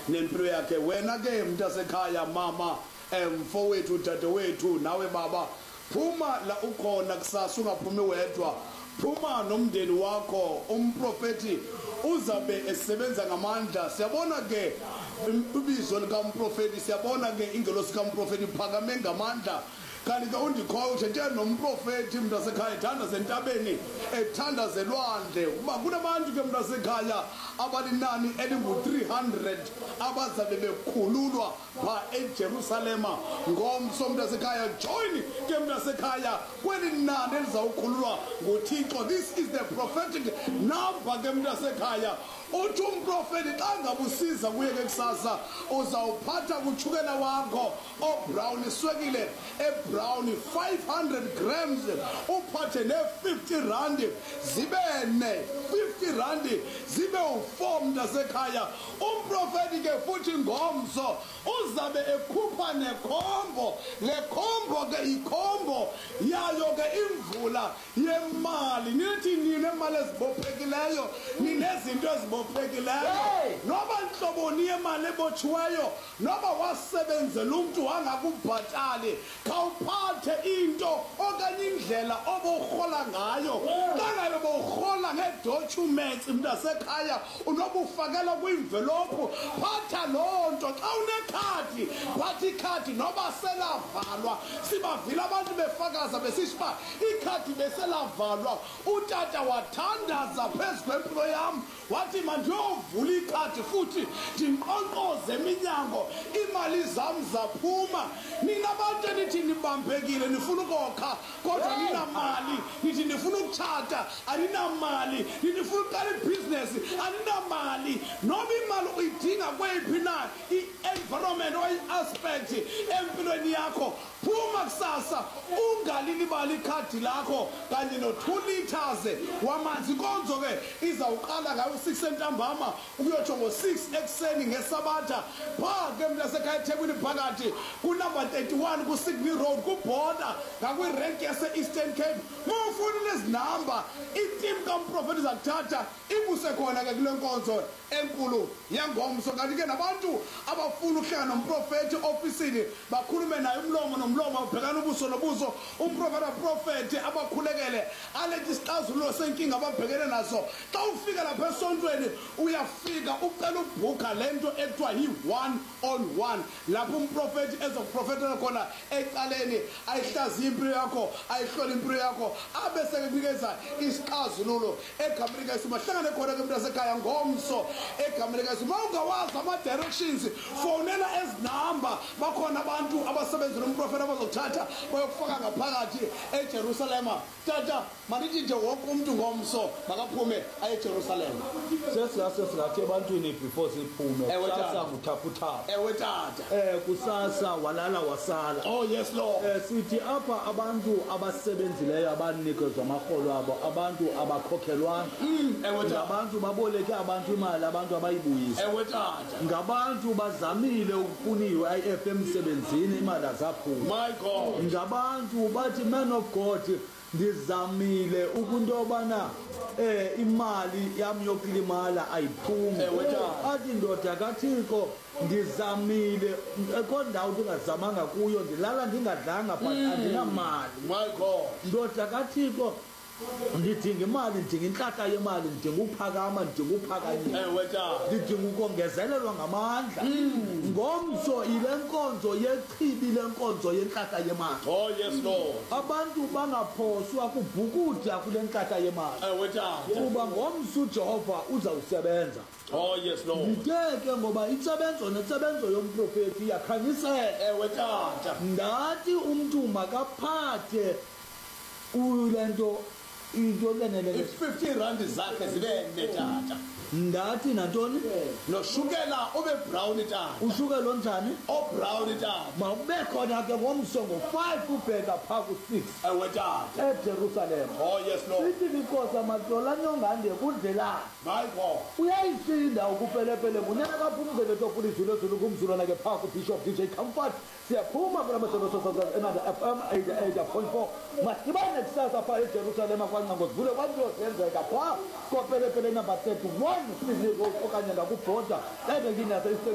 nempilo yakhe. Wena ke mntasekhaya, mama, mfowethu, dadewethu, nawe baba, phuma la ukhona kusasa, ungaphumi wedwa. Phuma nomndeni wakho. Umprofeti uzabe esebenza ngamandla. Siyabona ke ibizo likaMprofeti, siyabona ke ingelosi kaMprofeti iphakame ngamandla. Kanti ke undikhoyo uthethe nomprofeti mntasekhaya, ethandaza entabeni, ethandaza elwandle. Uba kunabantu ke mntasekhaya abalinani elingu-300 abazabe bekhululwa pha eJerusalema ngomso mntasekhaya. Join ke mntasekhaya kweli nani elizawukhululwa nguThixo. This is the prophetic number ke mntasekhaya. Uthi umprofeti xa ngabusiza kuye ke kusasa uzawuphatha kutshukela wakho obrown iswekile ebrown 500 grams, uphathe ne-50 rand zibe ne 50 rand zibe u4 mntasekhaya. Umprofeti ke futhi ngomso uzabe ekhupha nekhombo. Le khombo ke ikhombo yayo ke imvula yemali. Nithi ninemali ezibophekileyo, ninezinto ezibophekileyo, noba nhloboni yemali ebotshiweyo, noba wasebenzela umntu wangakubhatali, khawuphathe into okanye indlela oborhola ngayo. Xa ngabe borhola ngee-documents mntasekhaya, unoba ufakela kwimvelophu, phatha loo nto. Xa unekhadi, phatha ikhadi noba selavalwa. Sibavile abantu befakaza besisho uba ikhadi beselavalwa. Utata wathandaza phezu kwempilo yam, wathi mandiyovula ikhadi futhi ndinkqonkqoze eminyango, imali zam zaphuma. Nina bantu nithi nibambekile, nifuna ukokha kodwa ninamali. Nithi nifuna ukutshata, aninamali. Nithi nifuna uqala ibhizinesi, aninamali. Noba imali uyidinga kweyiphi na i-environment or i-aspect empilweni yakho, phuma kusasa, ungalilibali ikhadi lakho kanye no-2 liters wamanzi. Inkonzo ke izawuqala ngayo 6 entambama ukuyotsho ngo-6 ekuseni ngesabatha. Phaa ke mntasekhaya eThekwini phakathi kunumber 31 kuSydney Road kubhoda ngakwirenki yase-Eastern Cape. Mufuna lezi namba, itimu kaMprofeti zakuthatha ibuse khona ke kule nkonzo enkulu yangomso. Kanti ke nabantu abafuna ukuhlangana nomprofeti ofisini bakhulume naye umlomo nomlomo, babhekana ubuso nobuso, umprofeti abakhulekele alethi isixazululo senkinga ababhekene naso. Xa ufika lapha esontweni uyafika ucela ubhukha le nto ekuthiwa yi-1-on-1, lapho umprofeti ezokuprofethela khona ecaleni, ayihlaziye impilo yakho, ayihlole impilo yakho, abese kunikeza isixazululo egameni likaYesu. Bahlangane khona ke mntasekhaya ngomso egameni likaYesu. Uma ungawazi ama-directions, fonela ezinamba. Bakhona abantu abasebenza nomprofeti abazokuthatha bayokufaka ngaphakathi eJerusalema. Tata, manithi nje wonke umuntu ngomso makaphume aye eJerusalema. Singathi ebantwini before siphume kusasa nguthaphutaphu. Tata. Kusasa walala wasala. Oh yes Lord. Sithi apha abantu abasebenzileyo abanikezwa amarholo abo, abantu abakhokhelwanga. Ngabantu baboleke abantu imali, abantu abayibuyisa. Tata. Ngabantu bazamile ukufuna i-UIF emsebenzini, imali azaphuma. My God. Ngabantu bathi man of God, ndizamile ukunto yobana imali yam yokulimala ayiphumi. Athi ndoda kaThixo, ndizamile kondawo ndingazamanga kuyo, ndilala ndingadlanga but andinamali. My God. Ndoda kaThixo, ndidinga imali, ndidinga intlaka yemali, ndidinga uphakama, ndidinga uphakanyiswa, ndidinga ukongezelelwa ngamandla. Ngomso ile nkonzo yechibi, le nkonzo yentlaka yemali. Oh yes Lord. Abantu bangaphoswa kubhukutha kule ntlaka yemali, kuba ngomso uJehova uzawusebenza. Oh yes Lord. Nditeke ngoba intsebenzo yomprofeti iyakhanyiseka. Tata. Ndathi umntu makaphathe ule nto into lenele 50 rand zakhe zibe netata. Ndathi nantoni noshukela ube brown tata. ushukela onjani Brown tata. mawube khona ke ngomso ngo-5 ubheka phaa ku-6 tata. eJerusalem. Oh yes Lord. Ithi inkosi amadola nyongande kudlelana My God. uyayisinda ukupelepele ngunyaka kaphumzele tofuna izulu kumzulwana ke phaa kuBishop DJ Comfort. Siyaphuma kula enanda FM 88.4 masibane kusasa phaa eJerusalem kwancango zivule kwanto zenzeka phaa kopelepele number 31 okanye ngakubhoda ebekini yase